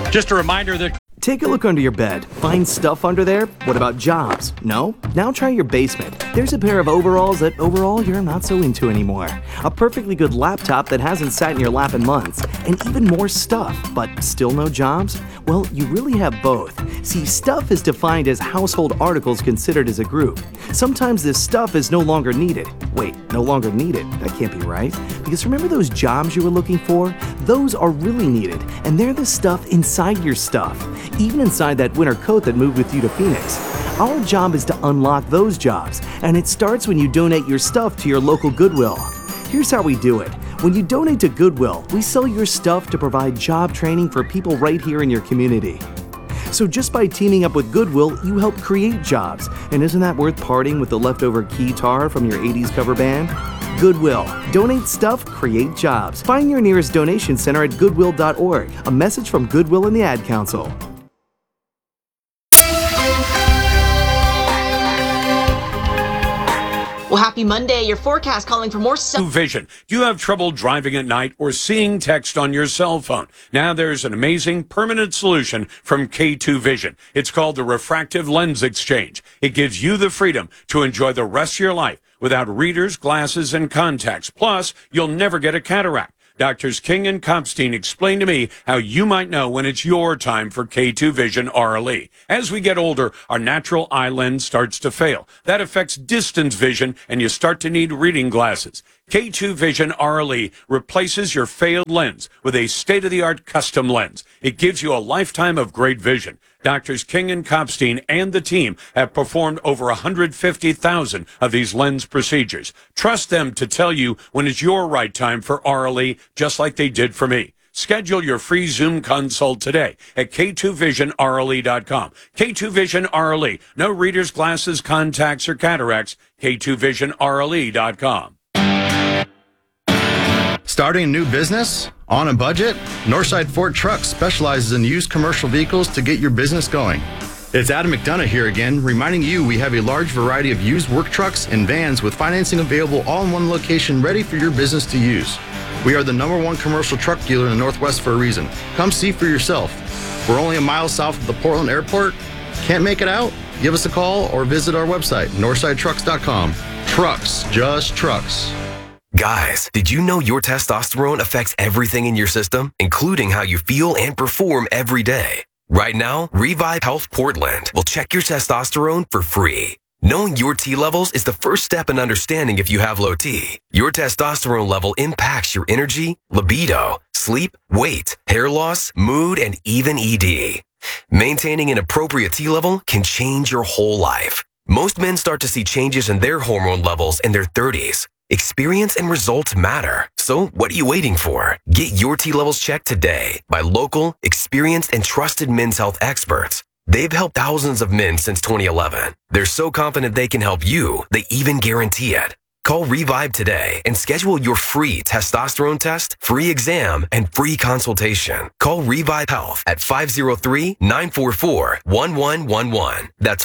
Just a reminder that Take a look under your bed. Find stuff under there? What about jobs? No? Now try your basement. There's a pair of overalls that overall you're not so into anymore. A perfectly good laptop that hasn't sat in your lap in months. And even more stuff, but still no jobs? Well, you really have both. See, stuff is defined as household articles considered as a group. Sometimes this stuff is no longer needed. Wait, no longer needed? That can't be right. Because remember those jobs you were looking for? Those are really needed, and they're the stuff inside your stuff. Even inside that winter coat that moved with you to Phoenix. Our job is to unlock those jobs, and it starts when you donate your stuff to your local Goodwill. Here's how we do it. When you donate to Goodwill, we sell your stuff to provide job training for people right here in your community. So just by teaming up with Goodwill, you help create jobs. And isn't that worth parting with the leftover keytar from your 80s cover band? Goodwill. Donate stuff, create jobs. Find your nearest donation center at goodwill.org. A message from Goodwill and the Ad Council. Well, happy Monday. Your forecast calling for more vision. Do you have trouble driving at night or seeing text on your cell phone? Now there's an amazing permanent solution from K2 Vision. It's called the Refractive Lens Exchange. It gives you the freedom to enjoy the rest of your life without readers, glasses, and contacts. Plus, you'll never get a cataract. Doctors King and Kopstein explain to me how you might know when it's your time for K2 Vision RLE. As we get older, our natural eye lens starts to fail. That affects distance vision, and you start to need reading glasses. K2 Vision RLE replaces your failed lens with a state-of-the-art custom lens. It gives you a lifetime of great vision. Doctors King and Kopstein and the team have performed over 150,000 of these lens procedures. Trust them to tell you when it's your right time for RLE, just like they did for me. Schedule your free Zoom consult today at K2VisionRLE.com. K2 Vision RLE. No readers, glasses, contacts, or cataracts. K2VisionRLE.com. Starting a new business? On a budget? Northside Ford Trucks specializes in used commercial vehicles to get your business going. It's Adam McDonough here again, reminding you we have a large variety of used work trucks and vans with financing available all in one location ready for your business to use. We are the #1 commercial truck dealer in the Northwest for a reason. Come see for yourself. We're only a mile south of the Portland Airport. Can't make it out? Give us a call or visit our website, northsidetrucks.com. Trucks, just trucks. Guys, did you know your testosterone affects everything in your system, including how you feel and perform every day? Right now, Revive Health Portland will check your testosterone for free. Knowing your T levels is the first step in understanding if you have low T. Your testosterone level impacts your energy, libido, sleep, weight, hair loss, mood, and even ED. Maintaining an appropriate T level can change your whole life. Most men start to see changes in their hormone levels in their 30s. Experience and results matter. So what are you waiting for? Get your T levels checked today by local, experienced, and trusted men's health experts. They've helped thousands of men since 2011. They're so confident they can help you, they even guarantee it. Call Revive today and schedule your free testosterone test, free exam, and free consultation. Call Revive Health at 503-944-1111. That's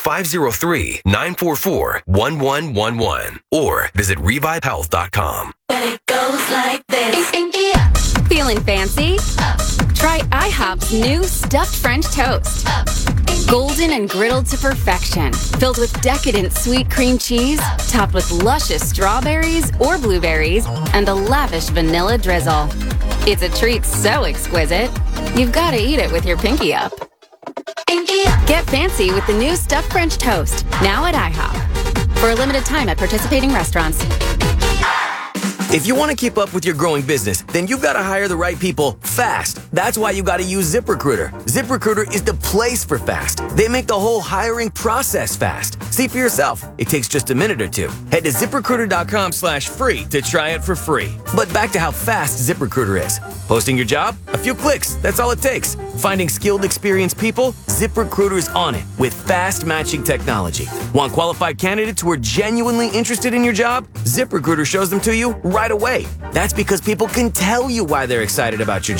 503-944-1111. Or visit revivehealth.com. It goes like this. Feeling fancy? Try IHOP's new stuffed French toast. Golden and griddled to perfection. Filled with decadent sweet cream cheese, topped with luscious strawberries or blueberries, and a lavish vanilla drizzle. It's a treat so exquisite, you've got to eat it with your pinky up. Get fancy with the new stuffed French toast, now at IHOP. For a limited time at participating restaurants. If you want to keep up with your growing business, then you've got to hire the right people fast. That's why you got to use ZipRecruiter. ZipRecruiter is the place for fast. They make the whole hiring process fast. See for yourself. It takes just a minute or two. Head to ZipRecruiter.com/free to try it for free. But back to how fast ZipRecruiter is. Posting your job? A few clicks. That's all it takes. Finding skilled, experienced people? ZipRecruiter is on it with fast matching technology. Want qualified candidates who are genuinely interested in your job? ZipRecruiter shows them to you right away. That's because people can tell you why they're excited about your job.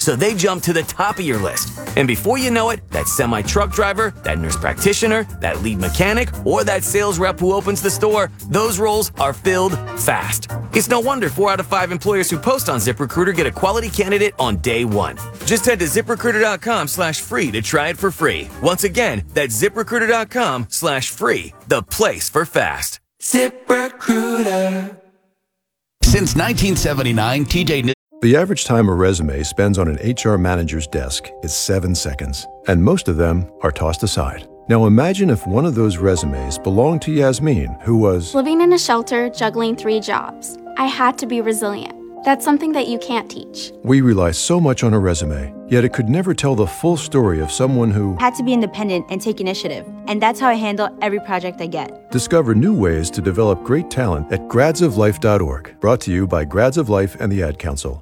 so they jump to the top of your list. And before you know it, that semi-truck driver, that nurse practitioner, that lead mechanic, or that sales rep who opens the store, those roles are filled fast. It's no wonder 4 out of 5 employers who post on ZipRecruiter get a quality candidate on day one. Just head to ZipRecruiter.com/free to try it for free. Once again, that's ZipRecruiter.com/free, the place for fast. ZipRecruiter. Since 1979, TJ... The average time a resume spends on an HR manager's desk is 7 seconds, and most of them are tossed aside. Now imagine if one of those resumes belonged to Yasmin, who was living in a shelter, juggling 3 jobs. I had to be resilient. That's something that you can't teach. We rely so much on a resume, yet it could never tell the full story of someone who had to be independent and take initiative. And that's how I handle every project I get. Discover new ways to develop great talent at gradsoflife.org. Brought to you by Grads of Life and the Ad Council.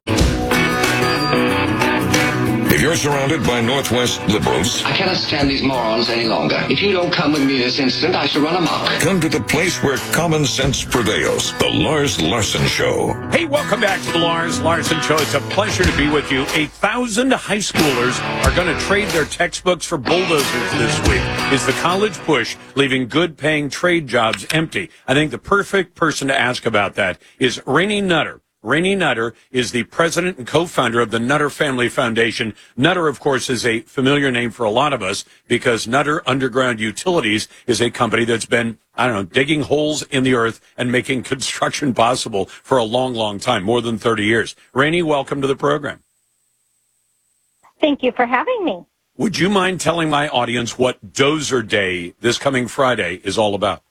If you're surrounded by Northwest liberals, I cannot stand these morons any longer. If you don't come with me this instant, I shall run amok. Come to the place where common sense prevails. The Lars Larson Show. Hey, welcome back to the Lars Larson Show. It's a pleasure to be with you. 1,000 high schoolers are going to trade their textbooks for bulldozers this week. Is the college push leaving good-paying trade jobs empty? I think the perfect person to ask about that is Rainey Nutter. Rainey Nutter is the president and co-founder of the Nutter Family Foundation. Nutter, of course, is a familiar name for a lot of us because Nutter Underground Utilities is a company that's been, digging holes in the earth and making construction possible for a long, long time, more than 30 years. Rainey, welcome to the program. Thank you for having me. Would you mind telling my audience what Dozer Day this coming Friday is all about?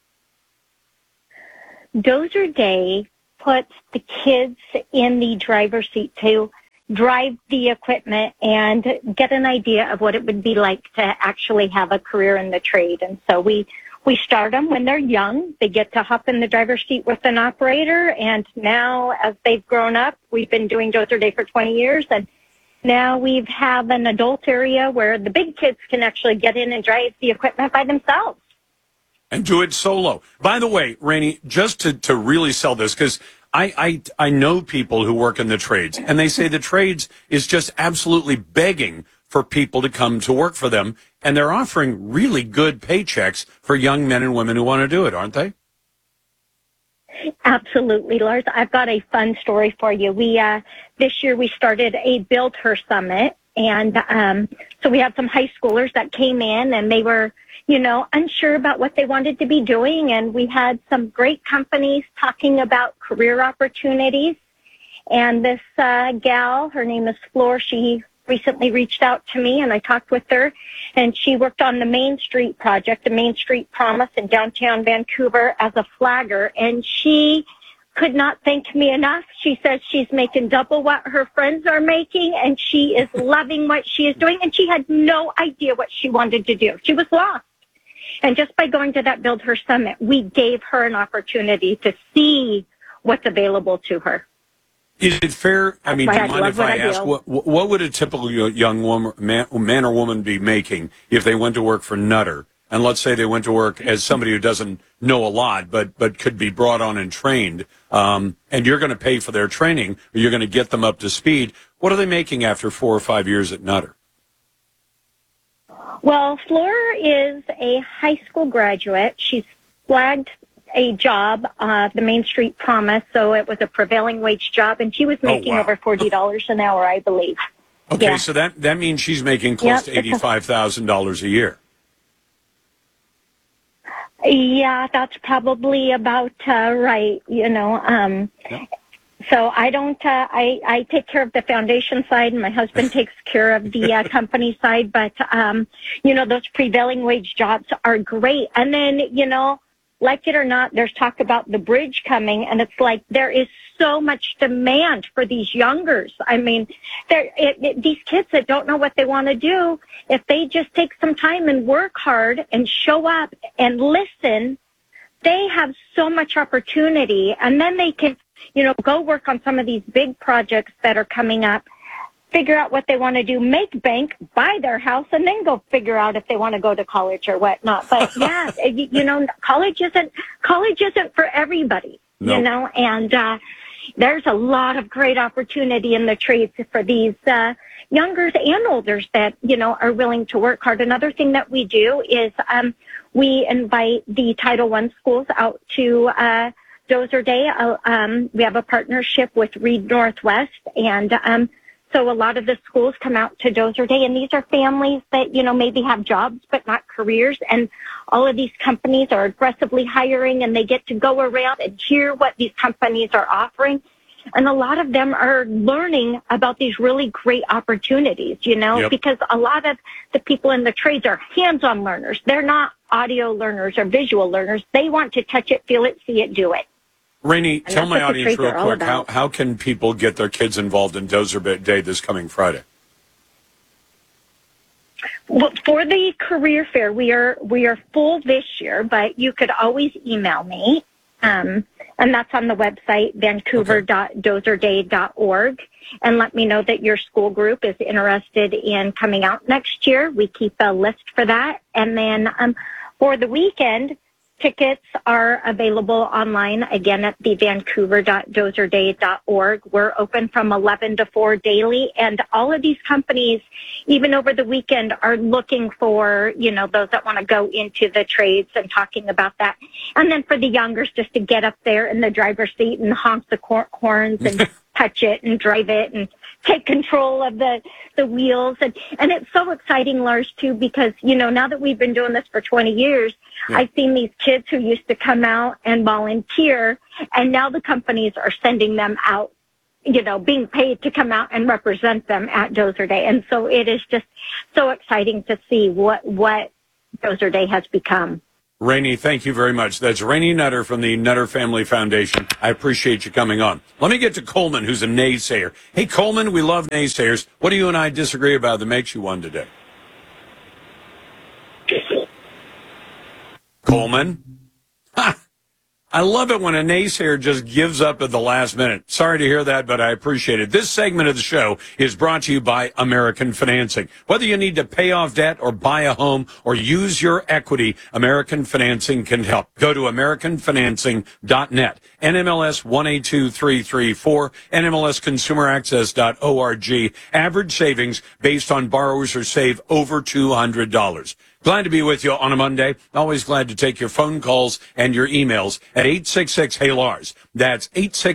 Dozer Day puts the kids in the driver's seat to drive the equipment and get an idea of what it would be like to actually have a career in the trade. And so we start them when they're young. They get to hop in the driver's seat with an operator. And now as they've grown up, we've been doing Dozer Day for 20 years. And now we have an adult area where the big kids can actually get in and drive the equipment by themselves. And do it solo. By the way, Rainey, just to really sell this, because I know people who work in the trades, and they say the trades is just absolutely begging for people to come to work for them, and they're offering really good paychecks for young men and women who want to do it, aren't they? Absolutely, Lars. I've got a fun story for you. This year we started a Build Her Summit, and so we had some high schoolers that came in, and they were unsure about what they wanted to be doing. And we had some great companies talking about career opportunities. And this gal, her name is Floor, she recently reached out to me and I talked with her. And she worked on the Main Street project, the Main Street Promise in downtown Vancouver as a flagger. And she could not thank me enough. She says she's making double what her friends are making and she is loving what she is doing. And she had no idea what she wanted to do. She was lost. And just by going to that Build Her Summit, we gave her an opportunity to see what's available to her. Is it fair? I mean, do you mind if I ask, what would a typical young woman, man or woman be making if they went to work for Nutter? And let's say they went to work as somebody who doesn't know a lot, but could be brought on and trained, and you're going to pay for their training, or you're going to get them up to speed. What are they making after 4 or 5 years at Nutter? Well, Floor is a high school graduate. She's flagged a job, the Main Street Promise, so it was a prevailing wage job, and she was making over $40 an hour, I believe. Okay, yeah. So that means she's making close to $85,000 a year. Yeah, that's probably about right, Yeah. So I don't, I take care of the foundation side and my husband takes care of the company side, but, those prevailing wage jobs are great. And then, like it or not, there's talk about the bridge coming and it's like there is so much demand for these youngers. I mean, these kids that don't know what they want to do, if they just take some time and work hard and show up and listen, they have so much opportunity and then they can go work on some of these big projects that are coming up, figure out what they want to do, make bank, buy their house, and then go figure out if they want to go to college or whatnot. But yeah, college isn't for everybody, no. and there's a lot of great opportunity in the trades for these youngers and olders that, are willing to work hard. Another thing that we do is we invite the Title I schools out to Dozer Day. We have a partnership with Reed Northwest, and so a lot of the schools come out to Dozer Day, and these are families that, maybe have jobs but not careers, and all of these companies are aggressively hiring, and they get to go around and hear what these companies are offering. And a lot of them are learning about these really great opportunities, because a lot of the people in the trades are hands-on learners. They're not audio learners or visual learners. They want to touch it, feel it, see it, do it. Rainey, tell my audience real quick, how can people get their kids involved in Dozer Day this coming Friday? Well, for the career fair, we are full this year, but you could always email me, and that's on the website, vancouver.dozerday.org, and let me know that your school group is interested in coming out next year. We keep a list for that. And then for the weekend, tickets are available online, again, at the vancouver.dozerday.org. We're open from 11 to 4 daily, and all of these companies, even over the weekend, are looking for, those that want to go into the trades and talking about that. And then for the youngers, just to get up there in the driver's seat and honk the horns and touch it and drive it and take control of the wheels. And it's so exciting, Lars, too, because, now that we've been doing this for 20 years, I've seen these kids who used to come out and volunteer, and now the companies are sending them out, being paid to come out and represent them at Dozer Day. And so it is just so exciting to see what Dozer Day has become. Rainey, thank you very much. That's Rainey Nutter from the Nutter Family Foundation. I appreciate you coming on. Let me get to Coleman, who's a naysayer. Hey, Coleman, we love naysayers. What do you and I disagree about that makes you one today? Coleman? Ha! I love it when a naysayer just gives up at the last minute. Sorry to hear that, but I appreciate it. This segment of the show is brought to you by American Financing. Whether you need to pay off debt or buy a home or use your equity, American Financing can help. Go to AmericanFinancing.net, NMLS 182334, NMLSConsumerAccess.org. Average savings based on borrowers who save over $200. Glad to be with you on a Monday. Always glad to take your phone calls and your emails at 866-HEY-LARS. That's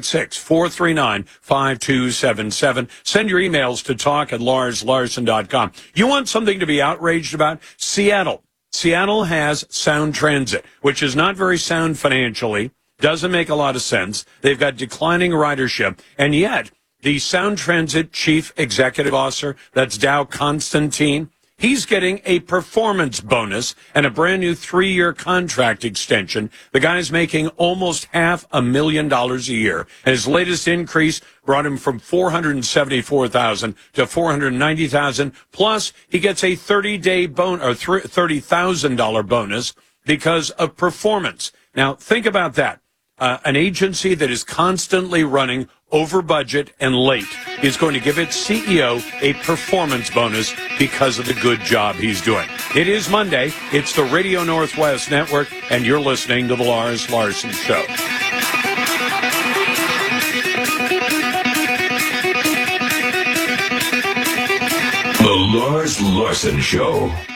866-439-5277. Send your emails to talk@LarsLarson.com. You want something to be outraged about? Seattle. Seattle has Sound Transit, which is not very sound financially, doesn't make a lot of sense. They've got declining ridership, and yet the Sound Transit Chief Executive Officer, that's Dow Constantine, he's getting a performance bonus and a brand new 3-year contract extension. The guy's making almost $500,000 a year. And his latest increase brought him from $474,000 to $490,000. Plus, he gets a 30-day bonus or $30,000 bonus because of performance. Now, think about that. An agency that is constantly running over budget and late is going to give its CEO a performance bonus because of the good job he's doing. It is Monday. It's the Radio Northwest Network, and you're listening to The Lars Larson Show. The Lars Larson Show.